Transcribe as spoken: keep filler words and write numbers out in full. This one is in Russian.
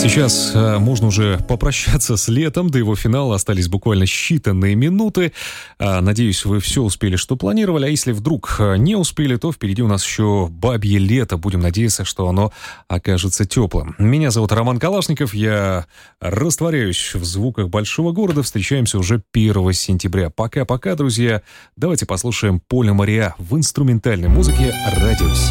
Сейчас э, можно уже попрощаться с летом, до его финала остались буквально считанные минуты. Э, надеюсь, вы все успели, что планировали, а если вдруг не успели, то впереди у нас еще бабье лето. Будем надеяться, что оно окажется теплым. Меня зовут Роман Калашников, я растворяюсь в звуках большого города. Встречаемся уже первого сентября. Пока-пока, друзья. Давайте послушаем Поля Мориа в инструментальной музыке «Радио семь».